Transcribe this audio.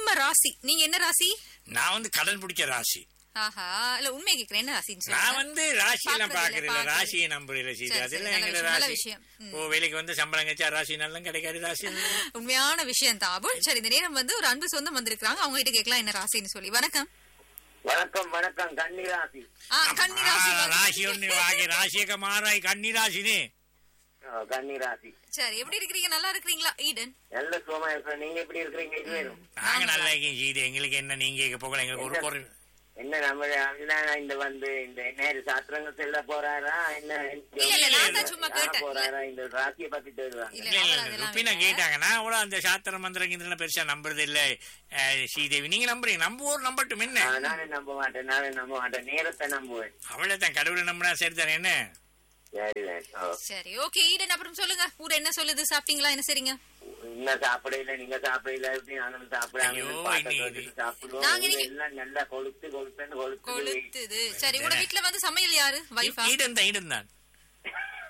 சிம்ம ராசி. நீங்க என்ன ராசி? நான் கடன் பிடிச்ச ராசி. ஆஹா, இல்ல உண்மையை கேக்குறேன், என்ன ராசின்னு நான் சொல்லுங்க. ராசி எல்லாம் பாக்குறேன், ராசியை நம்புறேன். சரி, அதெல்லாம் நல்ல எங்க விஷயம், நல்ல ராசி விஷயம். வேலைக்கு சம்பளம் கழிச்சா ராசி நல்லா கிடைக்காது. ராசி உண்மையான விஷயம் தான் அபுல். சரி, இந்த நேரம் ஒரு அன்பு சொந்தம் வந்திருக்காங்க, அவங்க கிட்ட கேட்கலாம் என்ன ராசின்னு சொல்லி. வணக்கம். வணக்கம் வணக்கம். கன்னி ராசி. கன்னி ராசி. ராசி ஒண்ணு வாங்கி ராசியக்க மாறாய் கன்னி ராசினே. கன்னி ராசி. சரி, எப்படி இருக்கிறீங்க? நல்லா இருக்கிறீங்களா ஈடன்? நல்ல சுகமா இருக்கிறேன். நீங்க எப்படி இருக்கிறீங்க? இதுவேணும் நாங்க நல்லா இருக்கீங்க. இது எங்களுக்கு என்ன, நீங்க போகல எங்களுக்கு ஒரு குறை. என்ன நம்ம இந்த நேரு சாத்திரங்கள் செல்ல போறாரா என்ன இல்ல, நான் தான் சும்மா கேட்டேன். போறாரா இந்த ராசியை பத்தி தேடுவாங்க. ருப்பினா கேட்டாங்க. நான் கூட அந்த சாத்திர மந்திரம் பெருசா நம்புறது இல்ல. ஸ்ரீதேவி நீங்க நம்புறீங்க, நம்பட்டும் என்ன. நானே நம்ப மாட்டேன். நேரத்தை நம்புவேன். அவ்வளவுதான், கடவுளை நம்பினா சரிதானே என்ன. சரி, ஓகே ஈடன், அப்புறம் சொல்லுங்க. ஊர் என்ன சொல்லுது? சாப்பிட்டீங்களா? என்ன சரிங்க? இன்னும் சாப்பிடல, நீங்க சாப்பிடல, நாங்களும் சாப்பிடுவோம். எல்லாம் நல்லா கொளுத்துது. சரி, உங்க வீட்டுல சமையல் யாரு? வைஃபா? ஈடன் தான்.